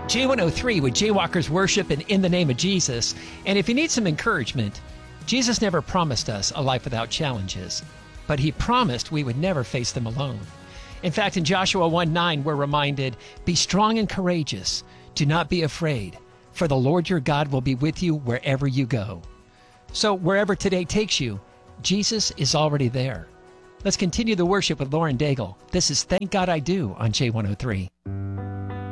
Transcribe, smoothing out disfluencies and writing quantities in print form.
J103 with Jaywalkers Worship and In the Name of Jesus. And if you need some encouragement, Jesus never promised us a life without challenges, but he promised we would never face them alone. In fact, in Joshua 1:9, we're reminded, "Be strong and courageous. Do not be afraid, for the Lord your God will be with you wherever you go." So wherever today takes you, Jesus is already there. Let's continue the worship with Lauren Daigle. This is Thank God I Do on J103.